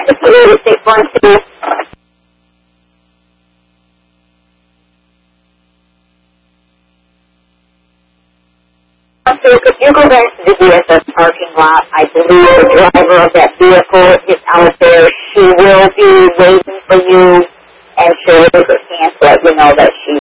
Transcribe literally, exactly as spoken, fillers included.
to put you to six one two. So could you go back to the D S S parking lot? I believe the driver of that vehicle is out there. She will be waiting for you, and she'll raise her hand to let you know that she